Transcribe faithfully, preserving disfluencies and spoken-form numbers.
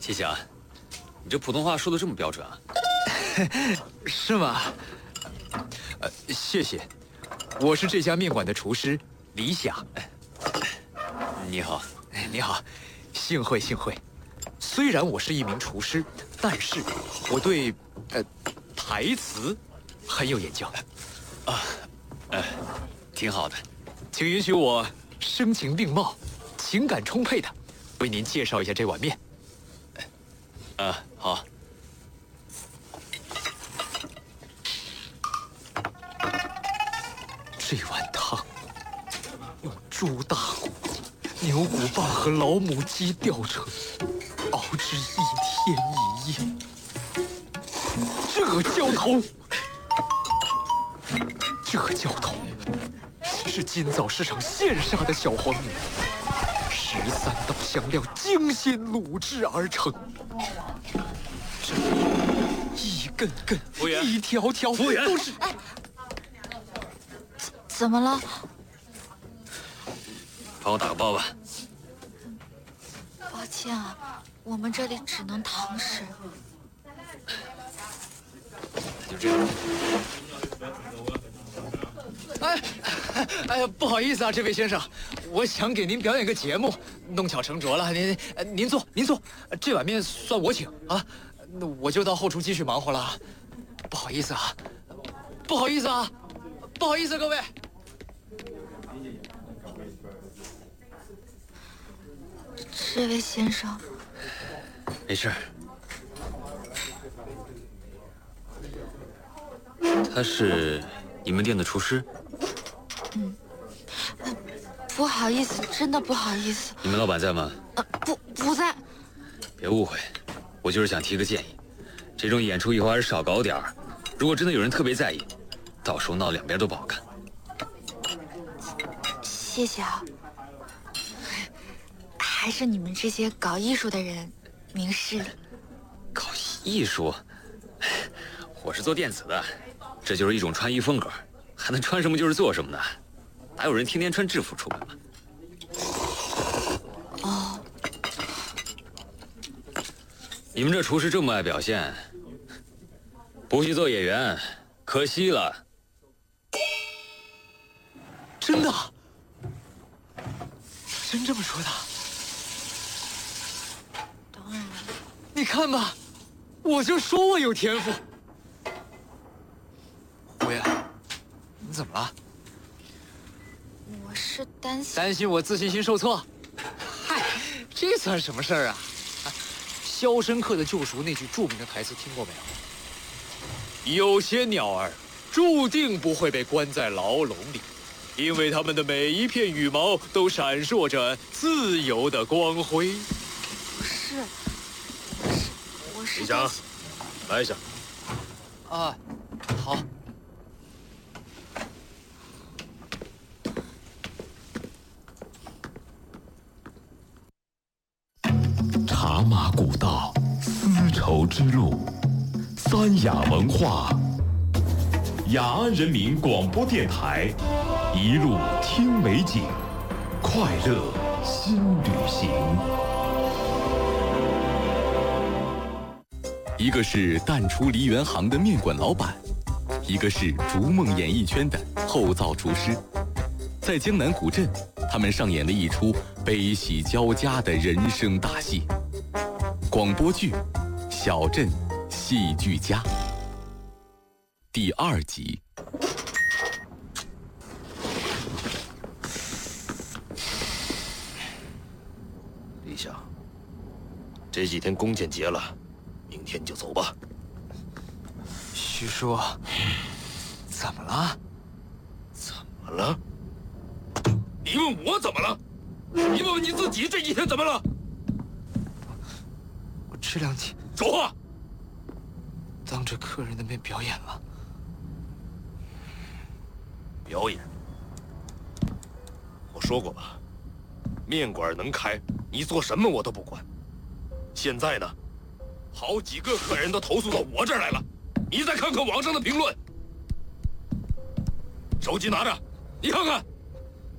七祥，你这普通话说的这么标准啊？ 是吗？呃，谢谢。我是这家面馆的厨师李想。 你好， 你好，幸会幸会。虽然我是一名厨师，但是我对呃台词很有研究。 啊，呃，挺好的。 请允许我声情并茂、情感充沛的为您介绍一下这碗面。 啊，好。 这碗汤用猪大骨、牛骨棒和老母鸡吊成，熬制一天一夜。这浇头，这浇头是今早市场现杀的小黄牛，十三道香料精心卤制而成。这一根根、 服务员一条条服务员都是。 哎，怎么了？ 帮我打个包吧。 抱歉啊，我们这里只能堂食。 那就这样。 哎，哎呀，不好意思啊，这位先生，我想给您表演个节目，弄巧成拙了。您，呃您坐，您坐，这碗面算我请啊。那我就到后厨继续忙活了。不好意思啊，不好意思啊，不好意思，各位。 这位先生， 没事。他是你们店的厨师？ 嗯，呃不好意思，真的不好意思。 你们老板在吗？ 呃，不，不在。 别误会，我就是想提个建议，这种演出以后还是少搞点儿。如果真的有人特别在意，到时候闹两边都不好看。 谢谢啊。还是你们这些搞艺术的人明事理。 搞艺术？我是做电子的，这就是一种穿衣风格，还能穿什么就是做什么呢？哪有人天天穿制服出门嘛？ 哦， 你们这厨师这么爱表现，不去做演员，可惜了。 真的？真这么说的？ 当然了。 你看吧，我就说我有天赋。服务员，你怎么了？ 我是担心担心我自信心受挫？嗨，这算什么事儿啊？啊，《肖申克的救赎》那句著名的台词听过没有？有些鸟儿注定不会被关在牢笼里，因为它们的每一片羽毛都闪烁着自由的光辉。 不是，我是我是李强担心。 来一下。 啊，好。 茶马古道，丝绸之路，三雅文化，雅安人民广播电台，一路听美景，快乐新旅行。一个是淡出梨园行的面馆老板，一个是逐梦演艺圈的后灶厨师，在江南古镇，他们上演了一出悲喜交加的人生大戏。广播剧《小镇戏剧家》第二集。 李想，这几天弓箭节了，明天就走吧。 徐叔，怎么了？ 怎么了？你问我怎么了？你问问你自己，这几天怎么了？ 我这两天说话。 当着客人的面表演了。 表演？我说过吧，面馆能开，你做什么我都不管。现在呢，好几个客人都投诉到我这儿来了，你再看看网上的评论。手机拿着，你看看。